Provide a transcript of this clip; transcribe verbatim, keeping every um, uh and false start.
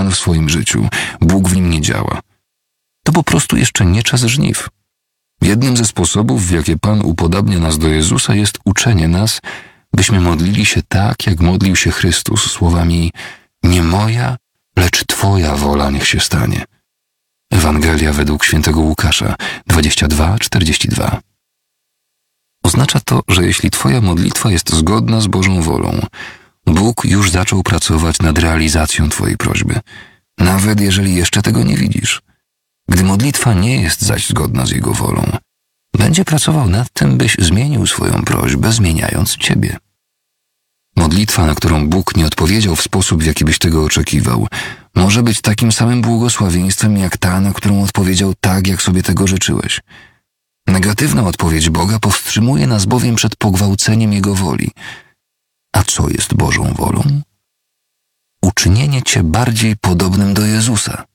Pan w swoim życiu, Bóg w nim nie działa. To po prostu jeszcze nie czas żniw. Jednym ze sposobów, w jakie Pan upodabnia nas do Jezusa, jest uczenie nas, byśmy modlili się tak, jak modlił się Chrystus, słowami: nie moja, lecz Twoja wola niech się stanie. Ewangelia według świętego Łukasza dwadzieścia dwa czterdzieści dwa. Oznacza to, że jeśli Twoja modlitwa jest zgodna z Bożą wolą, Bóg już zaczął pracować nad realizacją Twojej prośby, nawet jeżeli jeszcze tego nie widzisz. Gdy modlitwa nie jest zaś zgodna z Jego wolą, będzie pracował nad tym, byś zmienił swoją prośbę, zmieniając Ciebie. Modlitwa, na którą Bóg nie odpowiedział w sposób, w jaki byś tego oczekiwał, może być takim samym błogosławieństwem jak ta, na którą odpowiedział tak, jak sobie tego życzyłeś. Negatywna odpowiedź Boga powstrzymuje nas bowiem przed pogwałceniem Jego woli. A co jest Bożą wolą? Uczynienie Cię bardziej podobnym do Jezusa.